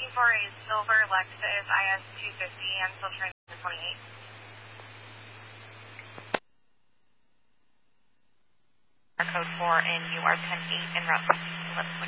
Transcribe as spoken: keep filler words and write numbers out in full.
for a silver Lexus I S two fifty. I'm still trying to twenty-eight. Code four and you are ten eight en route to eleven twenty.